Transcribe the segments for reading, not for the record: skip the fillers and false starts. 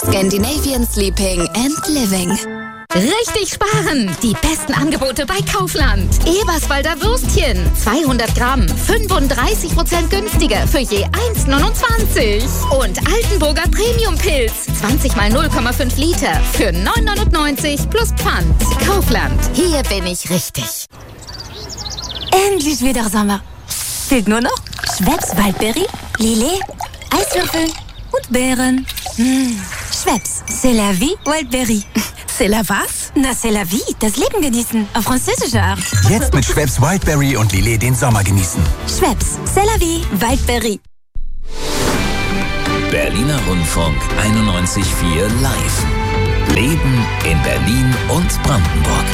Scandinavian Sleeping and Living. Richtig sparen! Die besten Angebote bei Kaufland. Eberswalder Würstchen, 200 Gramm, 35% günstiger für je 1,29. Und Altenburger Premium-Pilz, 20 mal 0,5 Liter für 9,99 plus Pfand. Kaufland, hier bin ich richtig. Endlich wieder Sommer. Fehlt nur noch Schweppes Waldberry, Lillet, Eiswürfel und Beeren. Schweppes, c'est la vie Waldberry. C'est la was? Na, c'est la vie, das Leben genießen, auf französische Art. Jetzt mit Schweppes Wildberry und Lillet den Sommer genießen. Schweppes, c'est la vie, Waldberry. Berliner Rundfunk 91.4 live. Leben in Berlin und Brandenburg.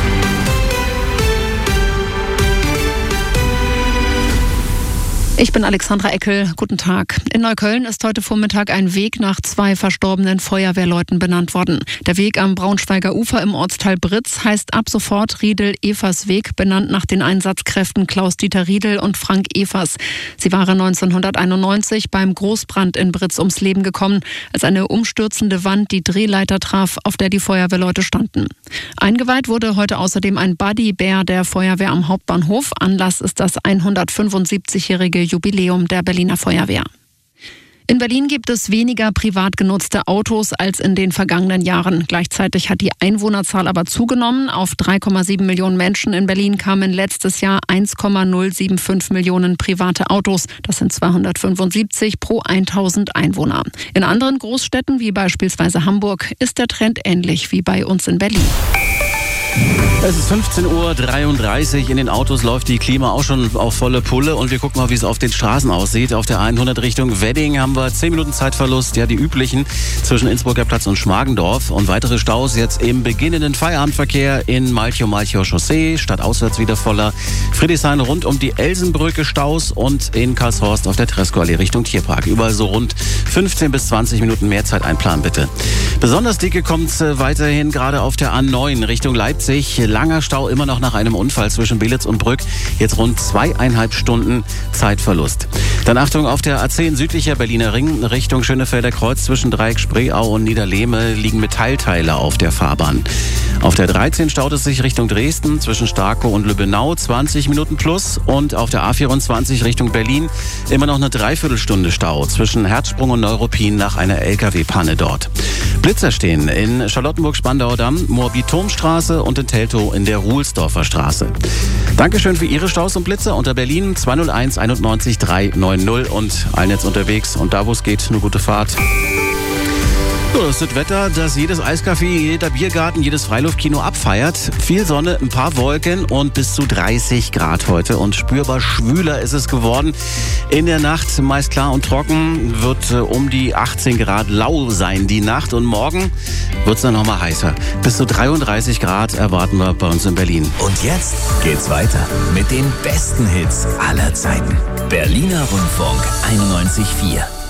Ich bin Alexandra Eckel. Guten Tag. In Neukölln ist heute Vormittag ein Weg nach 2 verstorbenen Feuerwehrleuten benannt worden. Der Weg am Braunschweiger Ufer im Ortsteil Britz heißt ab sofort Riedel-Evers-Weg, benannt nach den Einsatzkräften Klaus-Dieter Riedel und Frank Evers. Sie waren 1991 beim Großbrand in Britz ums Leben gekommen, als eine umstürzende Wand die Drehleiter traf, auf der die Feuerwehrleute standen. Eingeweiht wurde heute außerdem ein Buddy-Bär der Feuerwehr am Hauptbahnhof. Anlass ist das 175-jährige Jubiläum der Berliner Feuerwehr. In Berlin gibt es weniger privat genutzte Autos als in den vergangenen Jahren. Gleichzeitig hat die Einwohnerzahl aber zugenommen. Auf 3,7 Millionen Menschen in Berlin kamen letztes Jahr 1,075 Millionen private Autos. Das sind 275 pro 1000 Einwohner. In anderen Großstädten, wie beispielsweise Hamburg, ist der Trend ähnlich wie bei uns in Berlin. Es ist 15.33 Uhr. In den Autos läuft die Klima auch schon auf volle Pulle. Und wir gucken mal, wie es auf den Straßen aussieht. Auf der 100 Richtung Wedding haben wir 10 Minuten Zeitverlust. Ja, die üblichen zwischen Innsbrucker Platz und Schmargendorf. Und weitere Staus jetzt im beginnenden Feierabendverkehr in Malchow Chaussee. Stadtauswärts wieder voller. Friedrichshain rund um die Elsenbrücke Staus. Und in Karlshorst auf der Tresco-Allee Richtung Tierpark. Überall so rund 15 bis 20 Minuten mehr Zeit einplanen, bitte. Besonders dicke kommt es weiterhin gerade auf der A9 Richtung Leipzig. Langer Stau immer noch nach einem Unfall zwischen Belitz und Brück. Jetzt rund 2,5 Stunden Zeitverlust. Dann Achtung, auf der A10 südlicher Berliner Ring Richtung Schönefelder Kreuz zwischen Dreieck Spreeau und Niederlehme liegen Metallteile auf der Fahrbahn. Auf der 13 staut es sich Richtung Dresden zwischen Starkow und Lübbenau 20 Minuten plus. Und auf der A24 Richtung Berlin immer noch eine Dreiviertelstunde Stau zwischen Herzsprung und Neuruppin nach einer LKW-Panne dort. Blitzer stehen in Charlottenburg-Spandauer Damm, Moabit-Turmstraße und in Teltow in der Ruhlsdorfer Straße. Dankeschön für Ihre Staus und Blitzer unter Berlin 201 91 390 und allen jetzt unterwegs und da, wo es geht, eine gute Fahrt. So, das ist das Wetter, das jedes Eiscafé, jeder Biergarten, jedes Freiluftkino abfeiert. Viel Sonne, ein paar Wolken und bis zu 30 Grad heute. Und spürbar schwüler ist es geworden. In der Nacht meist klar und trocken, wird um die 18 Grad lau sein die Nacht. Und morgen wird es dann nochmal heißer. Bis zu 33 Grad erwarten wir bei uns in Berlin. Und jetzt geht's weiter mit den besten Hits aller Zeiten. Berliner Rundfunk 91.4.